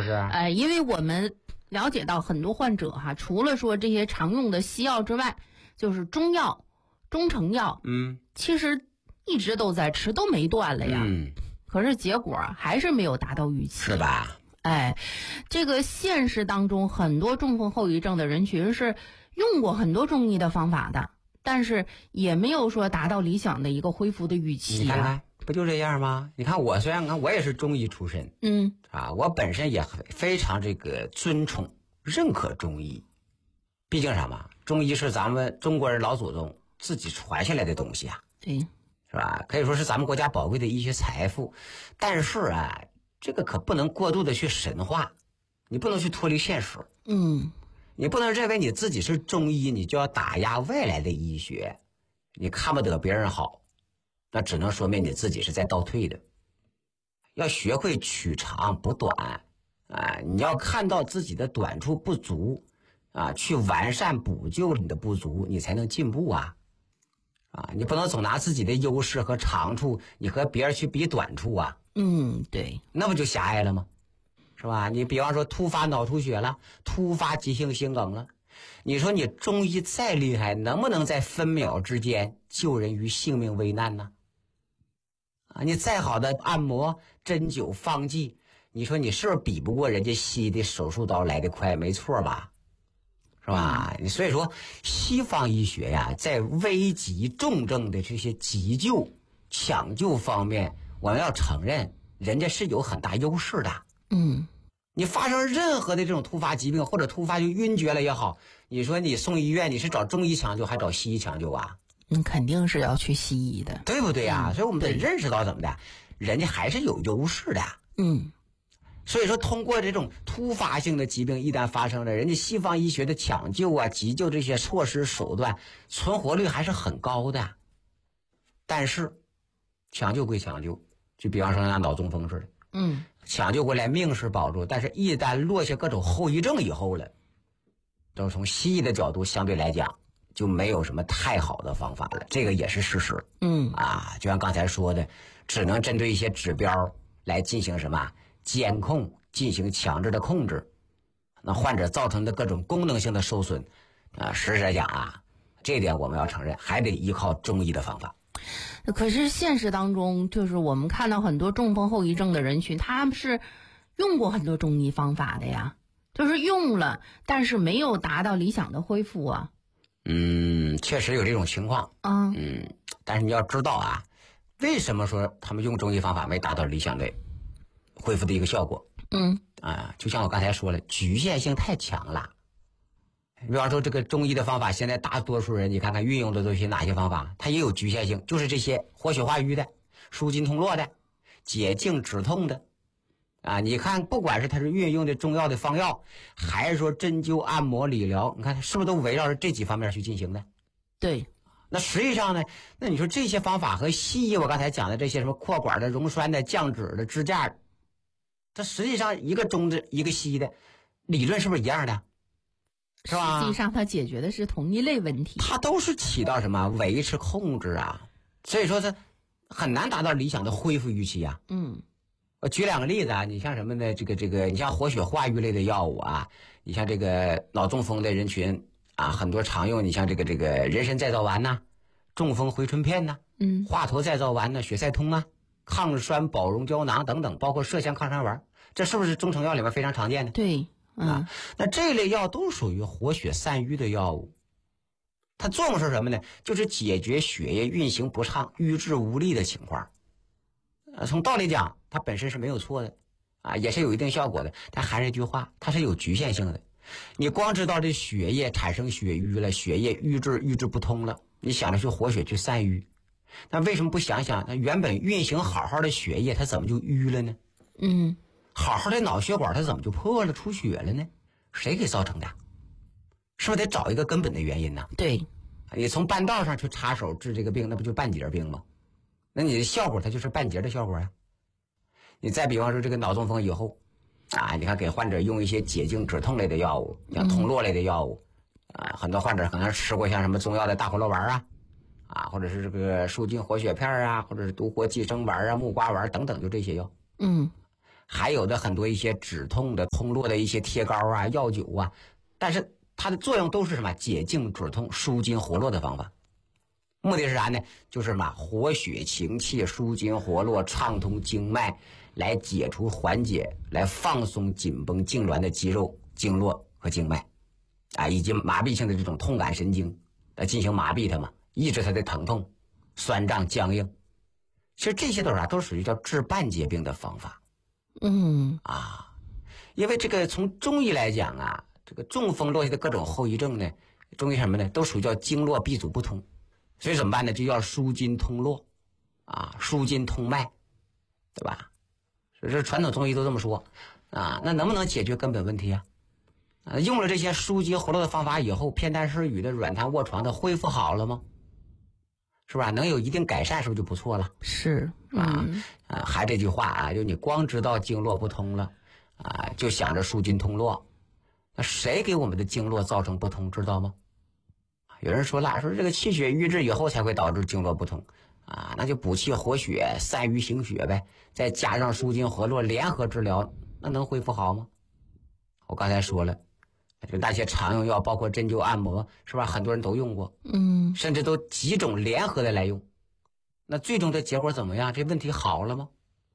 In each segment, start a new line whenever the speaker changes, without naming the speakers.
是？
因为我们了解到很多患者哈，除了说这些常用的西药之外，就是中药、中成药，其实一直都在吃，都没断了呀。可是结果还是没有达到预期，
是吧？
这个现实当中，很多中风后遗症的人群是用过很多中医的方法的，但是也没有说达到理想的一个恢复的预期。
你看看，不就这样吗？你看我虽然我也是中医出身，我本身也非常这个尊崇、认可中医。毕竟什么？中医是咱们中国人老祖宗自己传下来的东西啊，
对，
是吧？可以说是咱们国家宝贵的医学财富。但是这个可不能过度的去神化，你不能去脱离现实。你不能认为你自己是中医，你就要打压外来的医学，你看不得别人好，那只能说明你自己是在倒退的。要学会取长补短，你要看到自己的短处不足，去完善补救你的不足，你才能进步啊。你不能总拿自己的优势和长处，你和别人去比短处啊。
对，
那不就狭隘了吗？是吧？你比方说突发脑出血了，突发急性心梗了，你说你中医再厉害，能不能在分秒之间救人于性命危难呢？你再好的按摩、针灸、方剂，你说你是不是比不过人家西医的手术刀来得快？没错吧？是吧？所以说西方医学呀，在危急重症的这些急救、抢救方面，我们要承认人家是有很大优势的。你发生任何的这种突发疾病或者突发就晕厥了也好，你说你送医院，你是找中医抢救还找西医抢救啊？
肯定是要去西医的，
对不对啊？所以我们得认识到怎么的，人家还是有优势的。所以说通过这种突发性的疾病一旦发生了，人家西方医学的抢救急救这些措施手段存活率还是很高的。但是抢救归抢救，就比方说像脑中风似的，抢救过来命是保住，但是一旦落下各种后遗症以后了，都从西医的角度相对来讲就没有什么太好的方法了，这个也是事实。就像刚才说的，只能针对一些指标来进行什么监控，进行强制的控制。那患者造成的各种功能性的受损，实际来讲这一点我们要承认，还得依靠中医的方法。
可是现实当中，就是我们看到很多中风后遗症的人群，他们是用过很多中医方法的呀，就是用了，但是没有达到理想的恢复啊。
确实有这种情况。但是你要知道为什么说他们用中医方法没达到理想的恢复的一个效果？就像我刚才说了，局限性太强了。比方说这个中医的方法，现在大多数人你看看运用的都是哪些方法，它也有局限性，就是这些活血化瘀的、舒筋通络的、解痉止痛的你看不管是它是运用的中药的方药，还是说针灸按摩理疗，你看是不是都围绕着这几方面去进行的？
对。
那实际上呢，那你说这些方法和西医我刚才讲的这些什么扩管的、溶栓的、降脂的、支架，它实际上一个中的一个西的理论是不是一样的？是吧？
实际上它解决的是同一类问题，
它都是起到什么维持控制所以说它很难达到理想的恢复预期我举两个例子你像什么呢？这个你像活血化瘀类的药物你像这个脑中风的人群很多常用，你像这个人参再造丸中风回春片华佗再造丸血赛通抗栓保溶胶囊等等，包括麝香抗栓丸，这是不是中成药里面非常常见的？
对。
那这类药都属于活血散瘀的药物，它作用是什么呢？就是解决血液运行不畅、瘀滞无力的情况。从道理讲，它本身是没有错的也是有一定效果的，但还是一句话，它是有局限性的。你光知道这血液产生血瘀了，血液瘀滞不通了，你想着去活血去散瘀，那为什么不想想它原本运行好好的血液它怎么就瘀了呢？好好的脑血管它怎么就破了出血了呢？谁给造成的？是不是得找一个根本的原因呢？
对。
你从半道上去插手治这个病，那不就半截病吗？那你的效果它就是半截的效果你再比方说这个脑中风以后你看给患者用一些解痉止痛类的药物，像通络类的药物很多患者可能吃过像什么中药的大火络丸或者是这个舒筋活血片或者是独活寄生丸木瓜丸等等，就这些药还有的很多一些止痛的、通络的一些贴膏啊、药酒啊，但是它的作用都是什么？解痉止痛、舒筋活络的方法。目的是啥呢？就是什么？活血行气、舒筋活络、畅通经脉，来解除、缓解、来放松紧绷痉挛的肌肉、经络和经脉，啊，以及麻痹性的这种痛感神经，来进行麻痹它嘛，抑制它的疼痛、酸胀、僵硬。其实这些都是啥？都属于叫治半截病的方法。因为这个从中医来讲啊，这个中风落下的各种后遗症呢，中医什么呢？都属于叫经络闭阻不通。所以怎么办呢？就要舒筋通络，啊，舒筋通脉，对吧？这传统中医都这么说，啊，那能不能解决根本问题啊？用了这些舒筋活络的方法以后，偏瘫失语的、软瘫卧床的恢复好了吗？是吧？能有一定改善，是不是就不错了？
是
还这句话啊，就你光知道经络不通了，啊，就想着舒筋通络，那谁给我们的经络造成不通，知道吗？有人说了，说这个气血瘀滞以后才会导致经络不通，啊，那就补气活血、散瘀行血呗，再加上舒筋活络联合治疗，那能恢复好吗？我刚才说了，就那些常用药，包括针灸、按摩，是吧？很多人都用过，甚至都几种联合的来用，那最终的结果怎么样？这问题好了吗？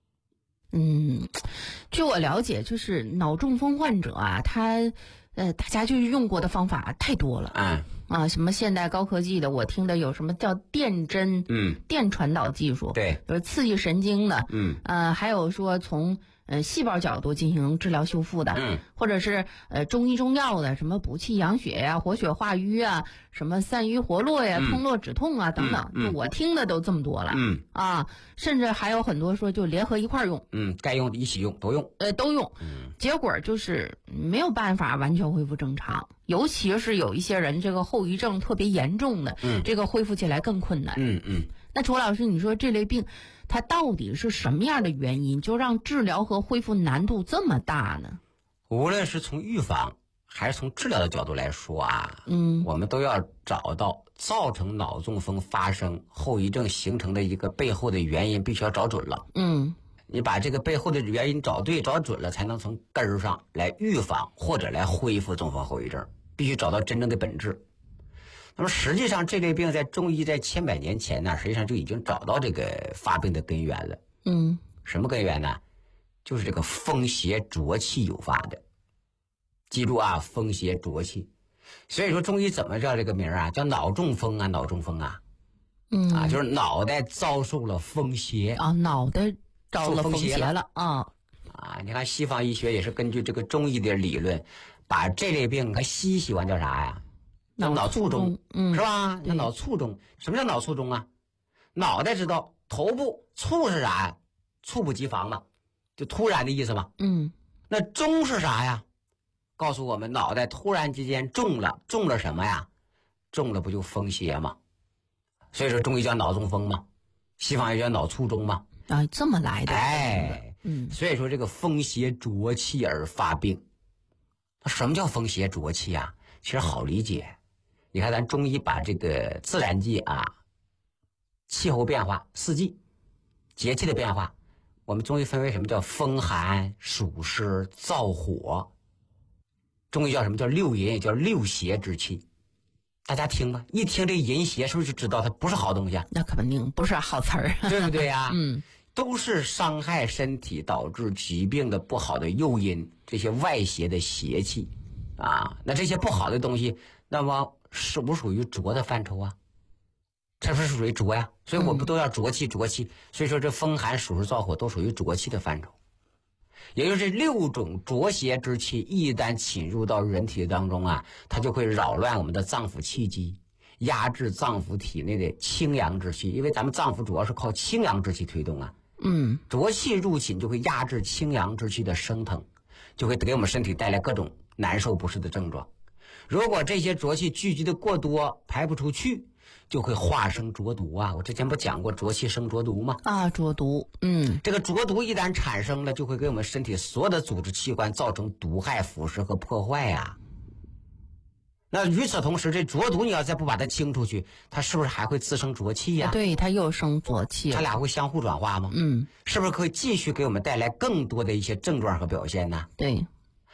据我了解，就是脑中风患者啊，他大家就是用过的方法太多了，什么现代高科技的，我听的有什么叫电针，电传导技术，
对，
就是刺激神经的，还有说从细胞角度进行治疗修复的，或者是中医中药的，什么补气养血呀、活血化瘀啊，什么散瘀活络呀、通络止痛啊等等，就我听的都这么多了，甚至还有很多说就联合一块用，
该用一起用，都用，
都用，结果就是没有办法完全恢复正常，尤其是有一些人这个后遗症特别严重的，这个恢复起来更困难。那楚老师，你说这类病它到底是什么样的原因，就让治疗和恢复难度这么大呢？
无论是从预防还是从治疗的角度来说啊，我们都要找到造成脑中风发生、后遗症形成的一个背后的原因，必须要找准了。你把这个背后的原因找对、找准了，才能从根儿上来预防或者来恢复中风后遗症。必须找到真正的本质。那么实际上这类病在中医在千百年前呢，实际上就已经找到这个发病的根源了。什么根源呢？就是这个风邪浊气诱发的。记住啊，风邪浊气。所以说中医怎么叫这个名啊？叫脑中风啊，脑中风啊。就是脑袋遭受了风邪
啊，脑袋遭了风邪了啊。
你看西方医学也是根据这个中医的理论，把这类病和西医喜欢叫啥呀？脑卒中，是吧？叫脑卒中。什么叫脑卒中啊？脑袋知道，头部猝是啥呀？猝不及防嘛，就突然的意思嘛。那中是啥呀？告诉我们脑袋突然之间中了什么呀？中了不就风邪吗？所以说中医叫脑中风嘛，西方也叫脑卒中嘛。
这么来的。
所以说这个风邪浊气而发病。什么叫风邪浊气啊？其实好理解。你看咱中医把这个自然界啊，气候变化、四季、节气的变化，我们中医分为什么叫风寒、暑湿、燥火。中医叫什么叫六淫，也叫六邪之气。大家听吧，一听这淫邪，是不是就知道它不是好东西啊？
那肯定不是好词儿，
对不对呀？都是伤害身体、导致疾病的不好的诱因，这些外邪的邪气啊。那这些不好的东西，那么属不属于浊的范畴啊？这是属于浊呀，所以我们都要浊气。所以说这风寒、暑湿、燥火都属于浊气的范畴。也就是这六种浊邪之气一旦侵入到人体当中啊，它就会扰乱我们的脏腑气机，压制脏腑体内的清阳之气，因为咱们脏腑主要是靠清阳之气推动啊。浊气入侵就会压制清阳之气的升腾，就会给我们身体带来各种难受不适的症状。如果这些浊气聚集的过多，排不出去，就会化生浊毒啊！我之前不讲过浊气生浊毒吗？
浊毒，
这个浊毒一旦产生了，就会给我们身体所有的组织器官造成毒害、腐蚀和破坏啊。 那与此同时，这浊毒你要再不把它清出去，它是不是还会滋生浊气呀？
对，它又生浊气，
它俩会相互转化吗？是不是可以继续给我们带来更多的一些症状和表现呢？
对。